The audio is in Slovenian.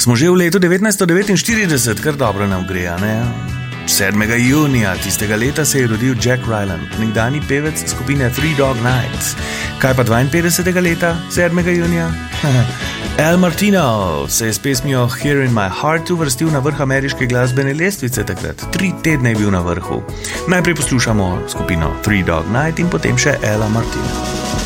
Smo že v letu 1949, kar dobro nam gre, a ne? 7. junija tistega leta se je rodil Jack Ryland, nekdanji pevec skupine Three Dog Night. Kaj pa 52. leta, 7. junija? Al Martino se je s pesmijo Here in My Heart uvrstil na vrh ameriške glasbene lestvice takrat. 3 tedne je bil na vrhu. Najprej poslušamo skupino Three Dog Night in potem še Ala Martina.